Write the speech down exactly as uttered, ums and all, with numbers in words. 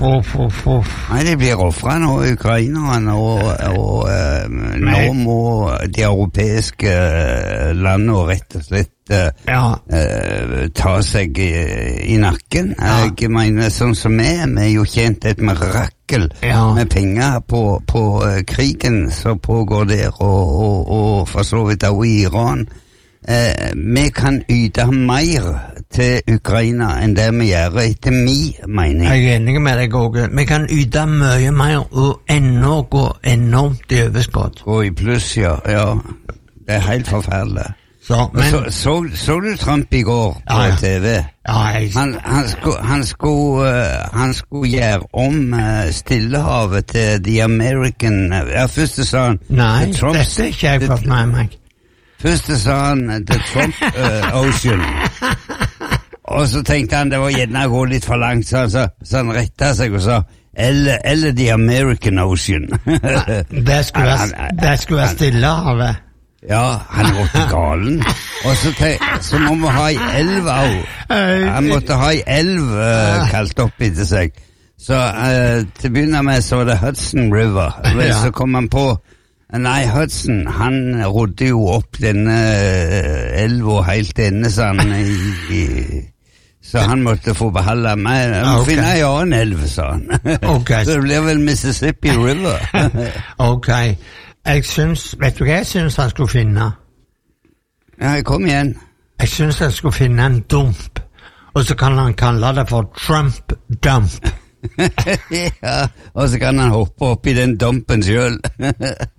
Uff, uff, uff. Nei, de blir offret nå, ukrainerne, og, og uh, nå må de europeiske landene rett og slett uh, ja. uh, ta seg i, i nakken. Ja. Jeg mener, sånn som vi, vi er jo tjent et mirakel ja. med penger på, på uh, krigen som pågår der, og, og, og for så vidt også i Iran. Eh, vi kan yte mer til Ukraina enn det vi gjør etter min mening. Jeg er enig med deg, Åge. Vi kan yte mye mer og ennå gå enormt i overskudd. Gå i pluss, ja. ja. Det er helt forferdelig. Så, men... så, så, så du Trump i går på ja, ja. T V? Ja, jeg... Han, han, skulle, han, skulle, uh, han skulle gjøre om uh, Stillehavet til The American... Ja, først sa han... Nei, Trump, dette er ikke jeg fått med meg. Først sa han The Trump uh, Ocean. Og så tenkte han det var gjerne å gå litt for langt, så han, så, så han rettet seg og sa eller, eller The American Ocean. Det skulle være Stillehavet. Ja, han var til galen. Og så, te, så må vi ha ei elv også. Han måtte ha ei elv uh, kalt opp etter seg. Så uh, til å begynne med så var det Hudson River. Ja. Så kom han på Nei, Hudson, han rodde jo opp denne uh, elva helt til ende, så han, i, i, så han måtte få beholde meg. Han må okay. finne en annen elv, sa han. Okay. Så det blir vel Mississippi River. Ok. Jeg syns, vet du hva jeg syns han skulle finne? Ja, kom igjen. Jeg syns han skulle finne en dump, og så kan han kalle det for Trump Dump. Ja, og så kan han hoppe opp i den dumpen selv.